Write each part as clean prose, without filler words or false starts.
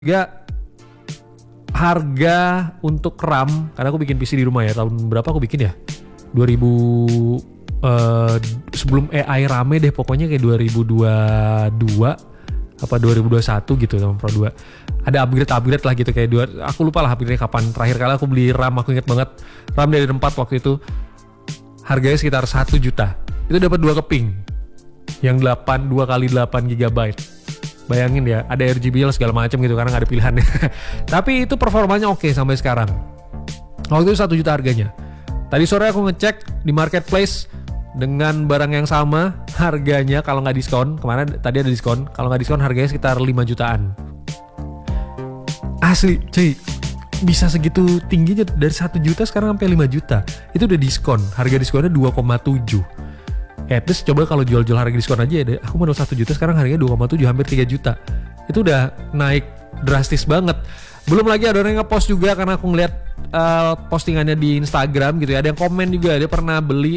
Juga harga untuk RAM, karena aku bikin PC di rumah ya, tahun berapa aku bikin ya? 2000 sebelum AI rame deh, pokoknya kayak 2022 apa 2021 gitu sama Pro 2. Ada upgrade lah gitu kayak aku lupa lah upgrade kapan. Terakhir kali aku beli RAM, aku inget banget RAM dari 4 waktu itu harganya sekitar 1 juta. Itu dapat 2 keping yang 2 kali 8 GB. Bayangin ya, ada RGB segala macam gitu karena nggak ada pilihannya. Tapi itu performanya oke sampai sekarang. Waktu itu 1 juta harganya. Tadi sore aku ngecek di marketplace dengan barang yang sama harganya kalau nggak diskon, kemarin tadi ada diskon, kalau nggak diskon harganya sekitar 5 jutaan. Asli cuy, bisa segitu tingginya dari 1 juta sekarang sampai 5 juta. Itu udah diskon, harga diskonnya 2,7. Terus coba kalau jual-jual harga diskon aja ya, aku modal 1 juta sekarang harganya 2,7, hampir 3 juta. Itu udah naik drastis banget. Belum lagi ada orang yang nge-post juga, karena aku ngeliat postingannya di Instagram gitu ya, ada yang komen juga, dia pernah beli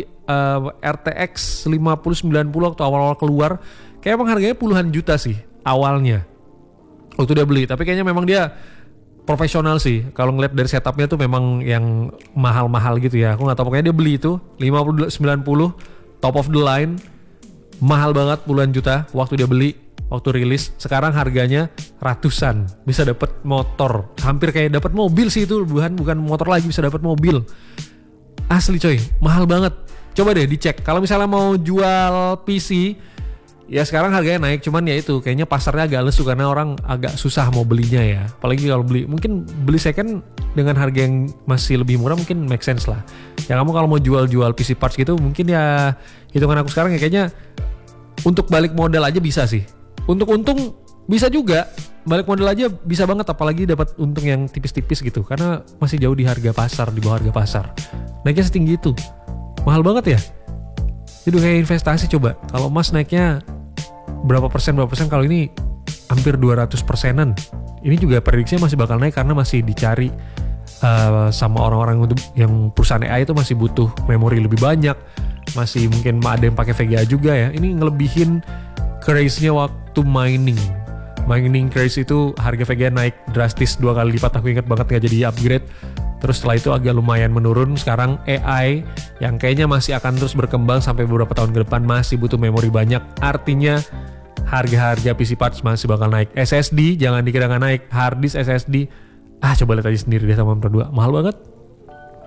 RTX 5090 waktu awal-awal keluar, kayak emang harganya puluhan juta sih awalnya waktu dia beli, tapi kayaknya memang dia profesional sih, kalau ngeliat dari setupnya tuh memang yang mahal-mahal gitu ya, aku nggak tahu, pokoknya dia beli itu 5090 top of the line, mahal banget puluhan juta waktu dia beli, waktu rilis. Sekarang harganya ratusan, bisa dapat motor, hampir kayak dapat mobil sih itu, bukan motor lagi, bisa dapat mobil. Asli coy, mahal banget. Coba deh dicek. Kalau misalnya mau jual PC, ya sekarang harganya naik, cuman ya itu kayaknya pasarnya agak lesu karena orang agak susah mau belinya ya. Apalagi kalau mungkin beli second dengan harga yang masih lebih murah mungkin make sense lah. Ya kamu kalau mau jual PC parts gitu mungkin ya hitungan aku sekarang ya kayaknya untuk balik modal aja bisa sih. Untuk untung bisa juga, balik modal aja bisa banget, apalagi dapat untung yang tipis-tipis gitu karena masih jauh di harga pasar, di bawah harga pasar. Naiknya setinggi itu. Mahal banget ya. Jadi kayak investasi coba. Kalau emas naiknya berapa persen, kalau ini hampir 200%-an. Ini juga prediksinya masih bakal naik karena masih dicari sama orang-orang untuk yang perusahaan AI itu masih butuh memori lebih banyak. Masih mungkin ada yang pakai VGA juga ya. Ini ngelebihin craze-nya waktu mining craze itu harga VGA naik drastis 2 kali lipat, aku ingat banget, gak jadi upgrade. Terus setelah itu agak lumayan menurun. Sekarang AI yang kayaknya masih akan terus berkembang sampai beberapa tahun ke depan, masih butuh memori banyak. Artinya harga-harga PC parts masih bakal naik. SSD jangan dikira gak naik, hard disk SSD coba lihat aja sendiri deh sama Pro 2, mahal banget.